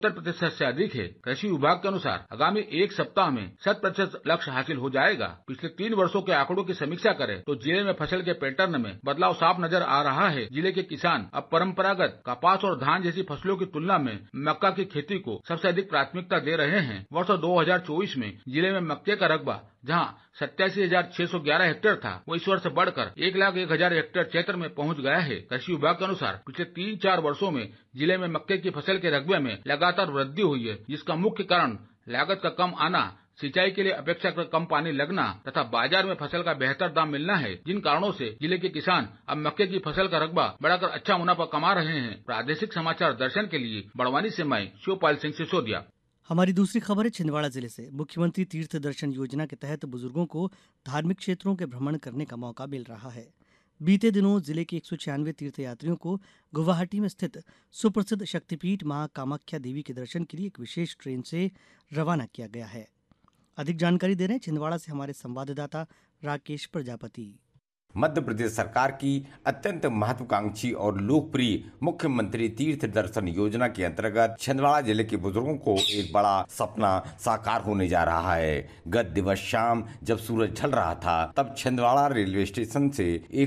70% से अधिक है। कृषि विभाग के अनुसार आगामी एक सप्ताह में 100% लक्ष्य हासिल हो जाएगा। पिछले 3 वर्षों के आंकड़ों की समीक्षा करें तो जिले में फसल के पैटर्न में बदलाव साफ नजर आ रहा है। जिले के किसान अब परंपरागत कपास और धान जैसी फसलों की तुलना में मक्का की खेती को सबसे अधिक प्राथमिकता दे रहे हैं। वर्ष 2024 में जिले में मक्के का रकबा जहां 87,611 हेक्टेयर था, वो इस वर्ष बढ़कर 1,01,000 हेक्टेयर क्षेत्र में पहुंच गया है। कृषि विभाग के अनुसार पिछले 3-4 वर्षों में जिले में मक्के की फसल के रकबे में लगातार वृद्धि हुई है, जिसका मुख्य कारण लागत का कम आना, सिंचाई के लिए अपेक्षाकृत कम पानी लगना तथा बाजार में फसल का बेहतर दाम मिलना है, जिन कारणों से जिले के किसान अब मक्के की फसल का रकबा बढ़ाकर अच्छा मुनाफा कमा रहे हैं। प्रादेशिक समाचार दर्शन के लिए बड़वानी से मैं शिवपाल सिंह सिसोदिया। हमारी दूसरी खबर है छिंदवाड़ा जिले से। मुख्यमंत्री तीर्थ दर्शन योजना के तहत बुजुर्गों को धार्मिक क्षेत्रों के भ्रमण करने का मौका मिल रहा है। बीते दिनों जिले के 196 तीर्थयात्रियों को गुवाहाटी में स्थित सुप्रसिद्ध शक्तिपीठ मां कामाख्या देवी के दर्शन के लिए एक विशेष ट्रेन से रवाना किया गया है। अधिक जानकारी दे रहे हैं छिंदवाड़ा से हमारे संवाददाता राकेश प्रजापति। मध्य प्रदेश सरकार की अत्यंत महत्वाकांक्षी और लोकप्रिय मुख्यमंत्री तीर्थ दर्शन योजना के अंतर्गत छिंदवाड़ा जिले के बुजुर्गों को एक बड़ा सपना साकार होने जा रहा है। गत दिवस शाम जब सूरज ढल रहा था तब छिंदवाड़ा रेलवे स्टेशन से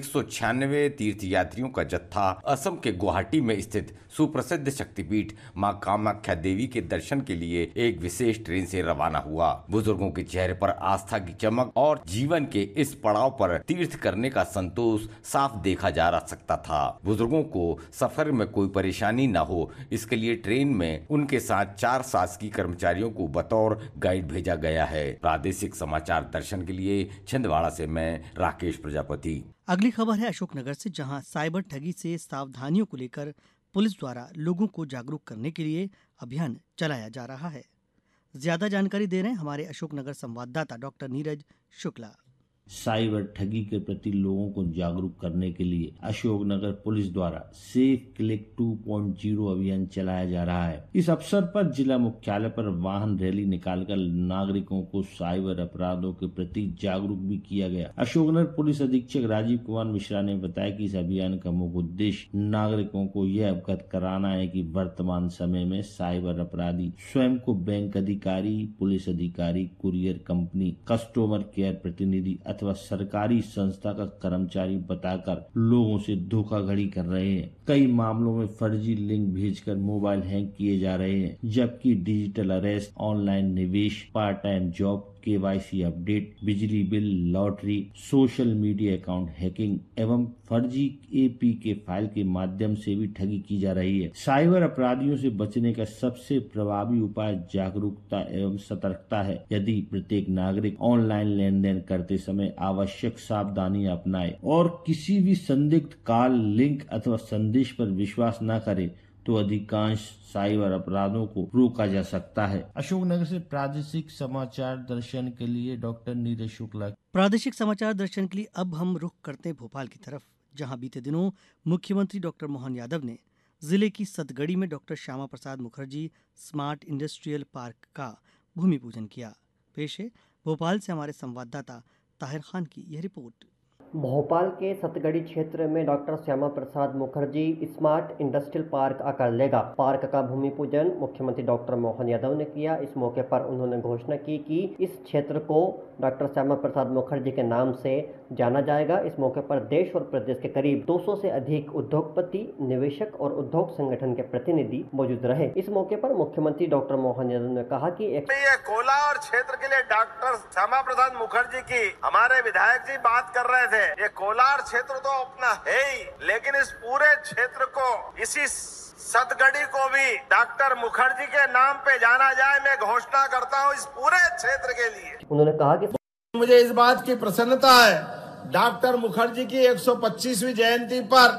196 तीर्थयात्रियों का जत्था असम के गुवाहाटी में स्थित सुप्रसिद्ध शक्तिपीठ मां कामाख्या देवी के दर्शन के लिए एक विशेष ट्रेन से रवाना हुआ। बुजुर्गों के चेहरे पर आस्था की चमक और जीवन के इस पड़ाव पर तीर्थ करने का संतोष साफ देखा जा सकता था। बुजुर्गों को सफर में कोई परेशानी न हो, इसके लिए ट्रेन में उनके साथ 4 शासकीय कर्मचारियों को बतौर गाइड भेजा गया है। प्रादेशिक समाचार दर्शन के लिए छिंदवाड़ा से मैं राकेश प्रजापति। अगली खबर है अशोकनगर से, जहां साइबर ठगी से सावधानियों को लेकर पुलिस द्वारा लोगों को जागरूक करने के लिए अभियान चलाया जा रहा है। ज्यादा जानकारी दे रहे हैं हमारे अशोकनगर संवाददाता डॉक्टर नीरज शुक्ला। साइबर ठगी के प्रति लोगों को जागरूक करने के लिए अशोकनगर पुलिस द्वारा सेफ क्लिक 2.0 अभियान चलाया जा रहा है। इस अवसर पर जिला मुख्यालय पर वाहन रैली निकालकर नागरिकों को साइबर अपराधों के प्रति जागरूक भी किया गया। अशोकनगर पुलिस अधीक्षक राजीव कुमार मिश्रा ने बताया कि इस अभियान का मुख्य उद्देश्य नागरिकों को यह अवगत कराना है कि वर्तमान समय में साइबर अपराधी स्वयं को बैंक अधिकारी, पुलिस अधिकारी, कुरियर कंपनी, कस्टमर केयर प्रतिनिधि अथवा सरकारी संस्था का कर्मचारी बताकर लोगों से धोखाधड़ी कर रहे हैं। कई मामलों में फर्जी लिंक भेजकर मोबाइल हैक किए जा रहे हैं, जबकि डिजिटल अरेस्ट, ऑनलाइन निवेश, part time job, KYC update, बिजली bill, lottery, social media account hacking एवं फर्जी एपीके फाइल के माध्यम से भी ठगी की जा रही है। साइबर अपराधियों से बचने का सबसे प्रभावी उपाय जागरूकता एवं सतर्कता है। यदि प्रत्येक नागरिक ऑनलाइन लेन देन करते समय आवश्यक सावधानी अपनाए और किसी भी संदिग्ध कॉल, लिंक अथवा संदेश पर विश्वास न करे तो अधिकांश साइबर अपराधों को रोका जा सकता है। अशोकनगर से प्रादेशिक समाचार दर्शन के लिए डॉक्टर नीरज शुक्ला। प्रादेशिक समाचार दर्शन के लिए अब हम रुख करते हैं भोपाल की तरफ, जहां बीते दिनों मुख्यमंत्री डॉक्टर मोहन यादव ने जिले की सतगढ़ी में doctor Shyama Prasad Mukherjee smart industrial park का भूमि पूजन किया। पेश है भोपाल से हमारे संवाददाता ताहिर खान की यह रिपोर्ट। भोपाल के सतगढ़ी क्षेत्र में doctor Shyama Prasad Mukherjee smart industrial park आकर लेगा। पार्क का भूमि पूजन मुख्यमंत्री डॉक्टर मोहन यादव ने किया। इस मौके पर उन्होंने घोषणा की कि इस क्षेत्र को डॉक्टर श्यामा प्रसाद मुखर्जी के नाम से जाना जाएगा। इस मौके पर देश और प्रदेश के करीब 200 से अधिक उद्योगपति, निवेशक और उद्योग संगठन के प्रतिनिधि मौजूद रहे। इस मौके पर मुख्यमंत्री डॉक्टर मोहन यादव ने कहा कि ये कोलार क्षेत्र के लिए डॉक्टर श्यामा प्रसाद मुखर्जी की हमारे विधायक जी बात कर रहे थे। ये कोलार क्षेत्र तो अपना है ही, लेकिन इस पूरे क्षेत्र को, इसी सतगढ़ी को भी डॉक्टर मुखर्जी के नाम पे जाना जाए। मैं घोषणा करता हूँ इस पूरे क्षेत्र के लिए। उन्होंने कहा कि मुझे इस बात की प्रसन्नता है, डॉक्टर मुखर्जी की 125वीं जयंती पर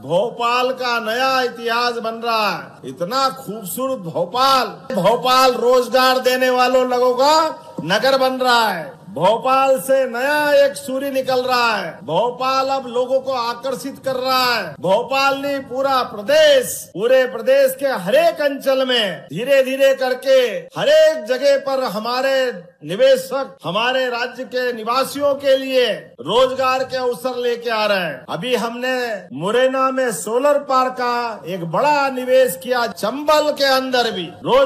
भोपाल का नया इतिहास बन रहा है। इतना खूबसूरत भोपाल रोजगार देने वालों लोगों का नगर बन रहा है। भोपाल से नया एक सूर्य निकल रहा है। भोपाल अब लोगों को आकर्षित कर रहा है। भोपाल ने पूरे प्रदेश के हरेक अंचल में धीरे धीरे करके हरेक जगह पर हमारे निवेशक हमारे राज्य के निवासियों के लिए रोजगार के अवसर लेके आ रहे हैं। अभी हमने मुरैना में सोलर पार्क का एक बड़ा निवेश किया। चंबल के अंदर भी रोज